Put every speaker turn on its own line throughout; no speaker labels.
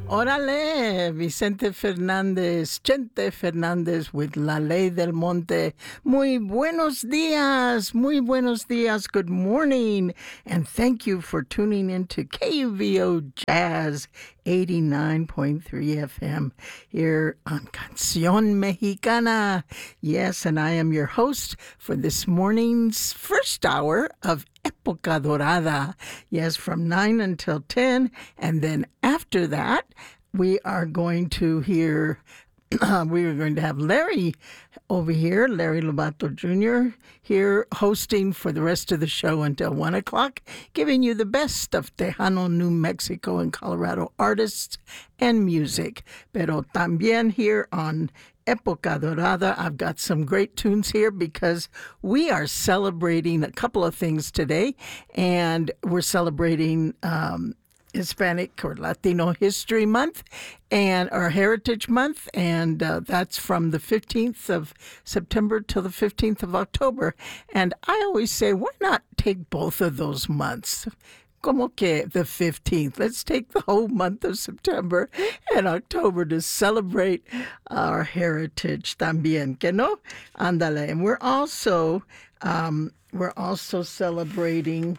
Órale, Vicente Fernández, Chente Fernández with La Ley del Monte. Muy buenos dias, good morning, and thank you for tuning in to KUVO Jazz 89.3 FM here on Canción Mexicana. Yes, and I am your host for this morning's first hour of Época Dorada. Yes, from 9 until 10, and then after that, we are going to hear, we are going to have Larry over here, Larry Lobato Jr., here hosting for the rest of the show until 1 o'clock, giving you the best of Tejano, New Mexico, and Colorado artists and music. Pero también here on Época Dorada, I've got some great tunes here because we are celebrating a couple of things today, and we're celebrating Hispanic or Latino History Month and our Heritage Month, and that's from the 15th of September till the 15th of October. And I always say, why not take both of those months? Como que the 15th. Let's take the whole month of September and October to celebrate our heritage también, que no? Ándale. And we're also celebrating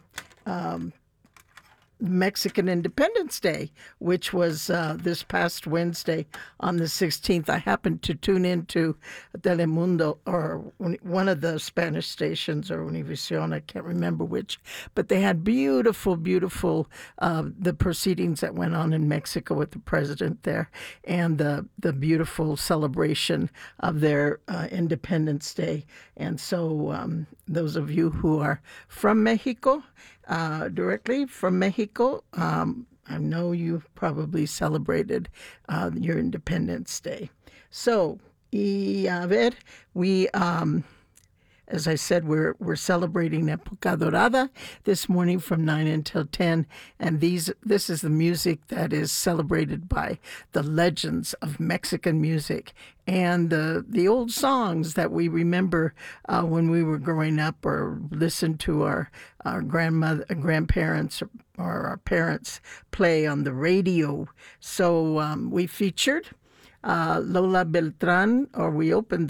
Mexican Independence Day, which was this past Wednesday on the 16th. I happened to tune into Telemundo, or one of the Spanish stations, or Univision, I can't remember which, but they had beautiful the proceedings that went on in Mexico with the president there, and the beautiful celebration of their Independence Day. And so those of you who are from Mexico, directly from Mexico, I know you've probably celebrated your Independence Day. So, y a ver, we, as I said, we're celebrating Época Dorada this morning from 9 until 10, and this is the music that is celebrated by the legends of Mexican music and the old songs that we remember when we were growing up or listened to our grandparents or our parents play on the radio. So we featured Lola Beltran, or we opened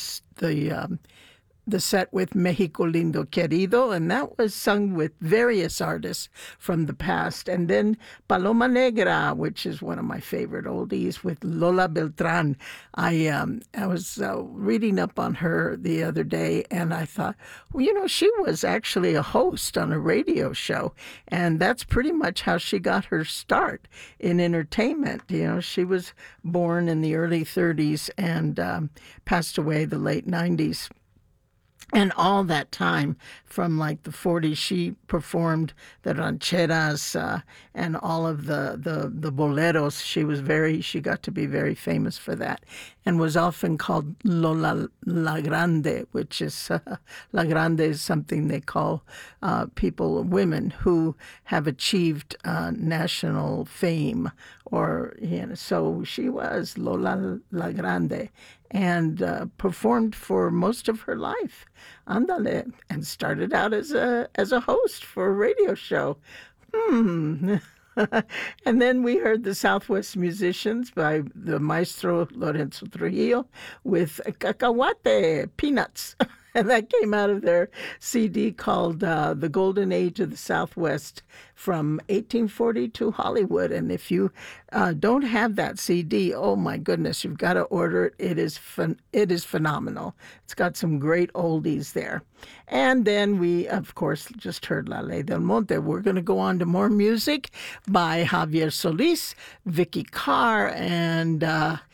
the set with Mexico Lindo Querido, and that was sung with various artists from the past. And then Paloma Negra, which is one of my favorite oldies, with Lola Beltran. I was reading up on her the other day, and I thought, well, she was actually a host on a radio show, and that's pretty much how she got her start in entertainment. She was born in the early 30s and passed away the late 90s. And all that time, from like the 40s, she performed the rancheras and all of the boleros. She got to be very famous for that, and was often called Lola La Grande, which is La Grande is something they call women who have achieved national fame, or so she was Lola La Grande, and performed for most of her life. Andale, and started out as a host for a radio show. And then we heard the Southwest Musicians by the maestro Lorenzo Trujillo with Cacahuate, Peanuts. And that came out of their CD called The Golden Age of the Southwest from 1840 to Hollywood. And if you don't have that CD, oh my goodness, you've got to order it. It is phenomenal. It's got some great oldies there. And then we, of course, just heard La Ley del Monte. We're going to go on to more music by Javier Solis, Vicky Carr, and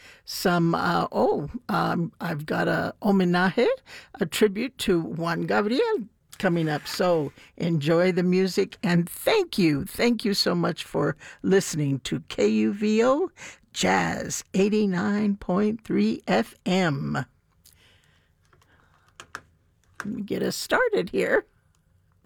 I've got a homenaje, a tribute to Juan Gabriel coming up. So enjoy the music, and thank you so much for listening to KUVO Jazz 89.3 FM. Let me get us started here.